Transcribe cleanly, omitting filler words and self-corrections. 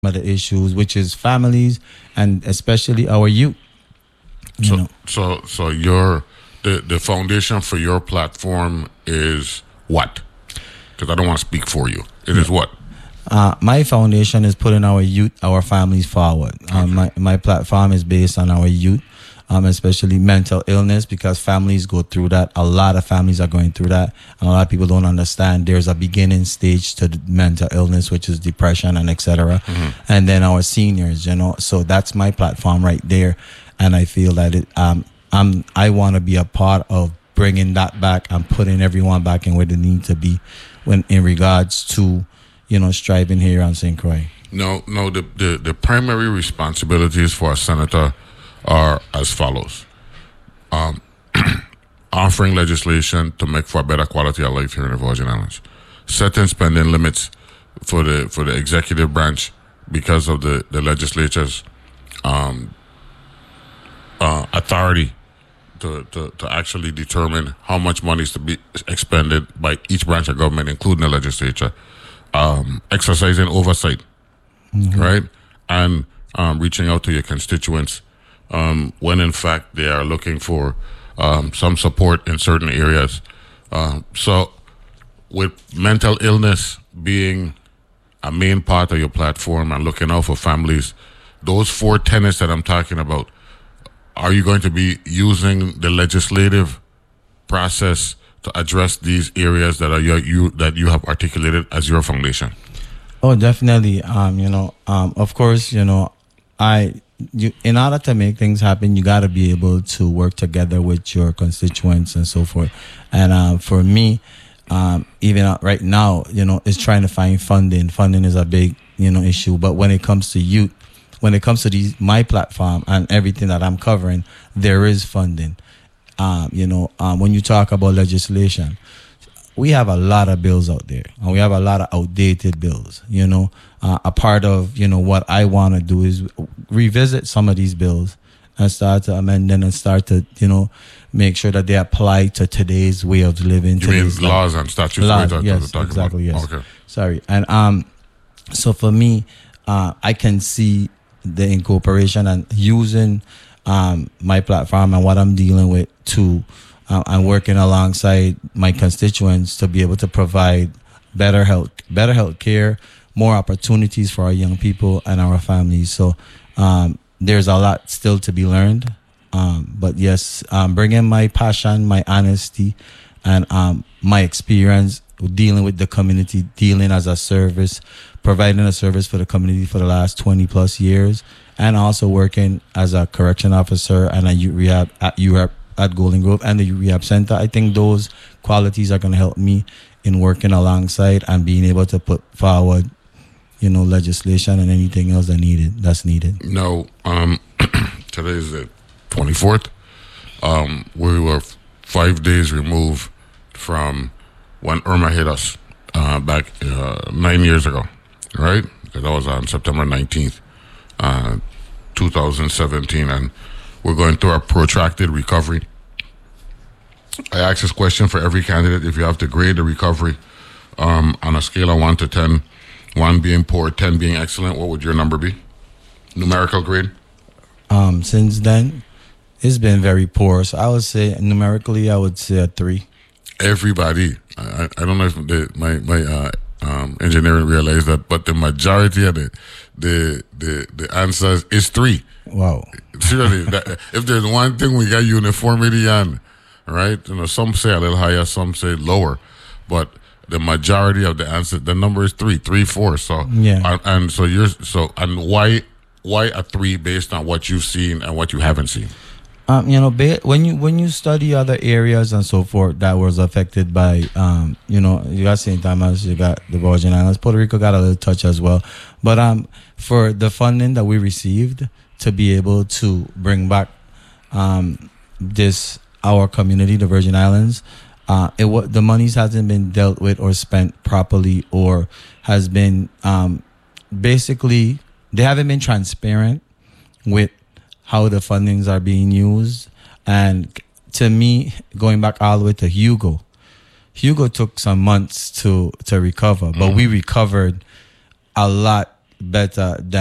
of the issues, which is families and especially our youth. You know. So your the foundation for your platform is what? Because I don't want to speak for you. It is what? My foundation is putting our youth, our families forward. My platform is based on our youth, especially mental illness, because families go through that. A lot of families are going through that, and a lot of people don't understand there's a beginning stage to the mental illness, which is depression and etc. And then our seniors, so that's my platform right there, and I feel that I want to be a part of bringing that back and putting everyone back in where they need to be when in regards to striving here on St. Croix. No, the primary responsibilities for a senator are as follows. Offering legislation to make for a better quality of life here in the Virgin Islands. Setting spending limits for the executive branch because of the legislature's authority to actually determine how much money is to be expended by each branch of government, including the legislature. Exercising oversight, right? And reaching out to your constituents when in fact they are looking for some support in certain areas. So with mental illness being a main part of your platform and looking out for families, those four tenets that I'm talking about, are you going to be using the legislative process to address these areas that are that you have articulated as your foundation? Oh, definitely. Of course, in order to make things happen, you got to be able to work together with your constituents and so forth. And for me, even right now, is trying to find funding. Funding is a big, issue. But when it comes to youth, when it comes to my platform and everything that I'm covering, there is funding. When you talk about legislation, we have a lot of bills out there, and we have a lot of outdated bills. A part of what I want to do is revisit some of these bills and start to amend them and start to make sure that they apply to today's way of living. You mean laws and statutes? Yes, exactly. About. Yes. Okay. Sorry, and so for me, I can see the incorporation and using my platform and what I'm dealing with to and working alongside my constituents to be able to provide better health care, more opportunities for our young people and our families. So there's a lot still to be learned, but yes, bringing my passion, my honesty, and my experience dealing with the community, dealing as a service, providing a service for the community for the last 20 plus years, and also working as a correction officer and a youth rehab at Golden Grove and the youth rehab center. I think those qualities are going to help me in working alongside and being able to put forward, legislation and anything else that's needed. No, today is the 24th. We were 5 days removed from when Irma hit us back 9 years ago, right? That was on September 19th, 2017, and we're going through a protracted recovery. I ask this question for every candidate. If you have to grade the recovery on a scale of 1 to 10, 1 being poor, 10 being excellent, what would your number be? Numerical grade? Since then, it's been very poor. So I would say, numerically, I would say a 3. Everybody, I don't know if my engineering realized that, but the majority of the answers is 3. Wow. Seriously, if there's one thing we got uniformity on, right? Some say a little higher, some say lower, but the majority of the answer, the number is 3, 4. So yeah, and why a 3 based on what you've seen and what you haven't seen? When you study other areas and so forth that was affected by, you got St. Thomas, you got the Virgin Islands, Puerto Rico got a little touch as well. But for the funding that we received to be able to bring back our community, the Virgin Islands, the monies hasn't been dealt with or spent properly, or has been basically they haven't been transparent with how the fundings are being used. And to me, going back all the way to Hugo took some months to recover, but we recovered a lot better than